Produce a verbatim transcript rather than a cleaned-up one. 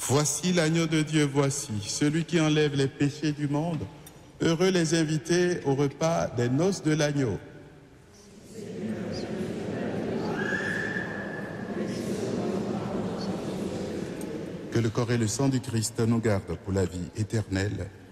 Voici l'agneau de Dieu, voici celui qui enlève les péchés du monde. Heureux les invités au repas des noces de l'agneau. Que le corps et le sang du Christ nous gardent pour la vie éternelle.